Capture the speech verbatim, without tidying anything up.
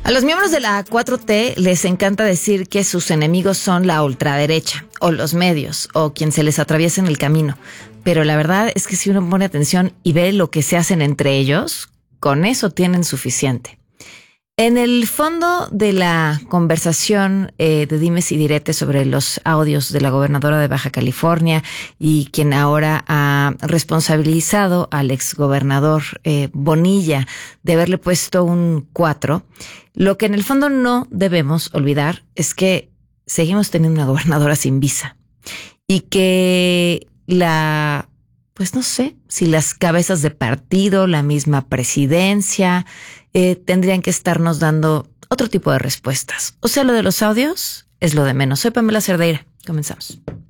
A los miembros de la cuatro T les encanta decir que sus enemigos son la ultraderecha, o los medios, o quien se les atraviesa en el camino. Pero la verdad es que si uno pone atención y ve lo que se hacen entre ellos, con eso tienen suficiente. En el fondo de la conversación eh, de dimes y diretes sobre los audios de la gobernadora de Baja California y quien ahora ha responsabilizado al exgobernador eh, Bonilla de haberle puesto un cuatro, lo que en el fondo no debemos olvidar es que seguimos teniendo una gobernadora sin visa y que la, pues no sé, si las cabezas de partido, la misma presidencia, eh, tendrían que estarnos dando otro tipo de respuestas. O sea, lo de los audios es lo de menos. Soy Pamela Cerdeira. Comenzamos.